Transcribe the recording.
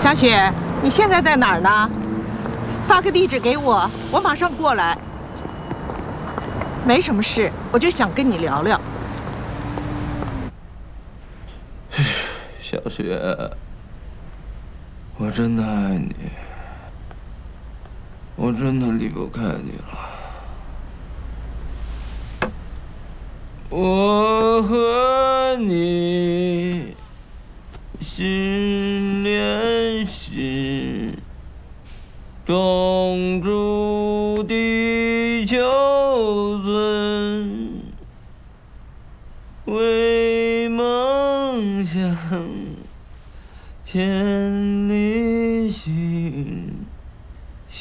小雪，你现在在哪儿呢？发个地址给我，我马上过来。没什么事，我就想跟你聊聊。 小雪，我真的爱你，我真的离不开你了。我和你心连心，共筑地球村，为梦想牵。